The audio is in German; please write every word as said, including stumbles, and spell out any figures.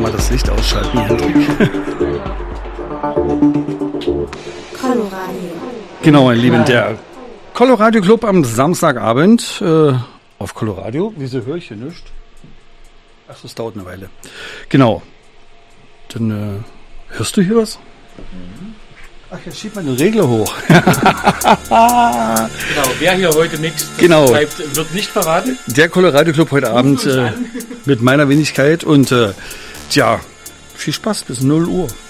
mal das Licht ausschalten, Hendrik. Coloradio. Genau, mein Lieben, der Coloradio Club am Samstagabend äh, auf Coloradio. Wieso höre ich hier nichts? Ach, das dauert eine Weile. Genau. Dann äh, hörst du hier was? Ach, jetzt schiebt man den Regler hoch. Genau, wer hier heute mixt, Genau. bleibt, wird nicht verraten. Der Coloradio Club heute Abend äh, mit meiner Wenigkeit und äh, tja, viel Spaß bis null Uhr.